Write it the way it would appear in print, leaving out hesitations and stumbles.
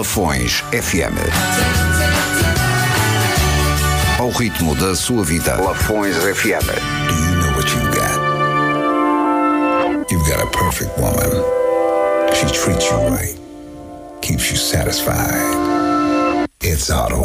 Lafões FM. Ao ritmo da sua vida. Lafões FM. Do you know what you've got? You've got a perfect woman. She treats you right. Keeps you satisfied. It's Auto